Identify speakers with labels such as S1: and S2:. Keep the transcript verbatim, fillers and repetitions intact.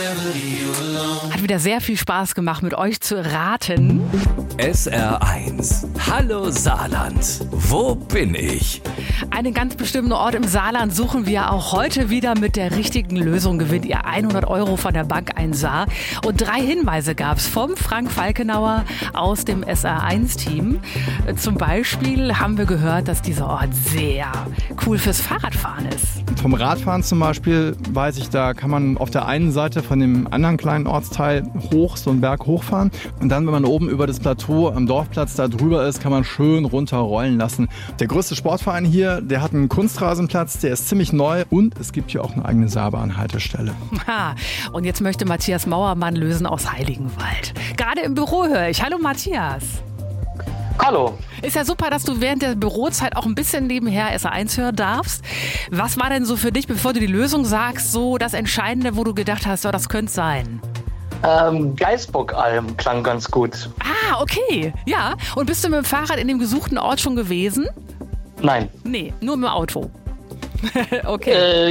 S1: Hat wieder sehr viel Spaß gemacht, mit euch zu raten.
S2: S R eins. Hallo Saarland. Wo bin ich?
S1: Einen ganz bestimmten Ort im Saarland suchen wir auch heute wieder. Mit der richtigen Lösung gewinnt ihr hundert Euro von der Bank ein Saar. Und drei Hinweise gab es vom Frank Falkenauer aus dem S R eins Team. Zum Beispiel haben wir gehört, dass dieser Ort sehr cool fürs Fahrradfahren ist.
S3: Vom Radfahren zum Beispiel weiß ich, da kann man auf der einen Seite von dem anderen kleinen Ortsteil hoch, so einen Berg hochfahren. Und dann, wenn man oben über das Plateau am Dorfplatz da drüber ist, kann man schön runterrollen lassen. Der größte Sportverein hier, der hat einen Kunstrasenplatz, der ist ziemlich neu und es gibt hier auch eine eigene Saarbahnhaltestelle.
S1: Ha, und jetzt möchte Matthias Mauermann lösen aus Heiligenwald. Gerade im Büro höre ich. Hallo Matthias.
S4: Hallo.
S1: Ist ja super, dass du während der Bürozeit auch ein bisschen nebenher S R eins hören darfst. Was war denn so für dich, bevor du die Lösung sagst, so das Entscheidende, wo du gedacht hast, ja, das könnte sein?
S4: Ähm, Geisbockalm klang ganz gut.
S1: Ah, okay. Ja. Und bist du mit dem Fahrrad in dem gesuchten Ort schon gewesen?
S4: Nein.
S1: Nee, nur mit dem Auto. Okay.
S4: Äh,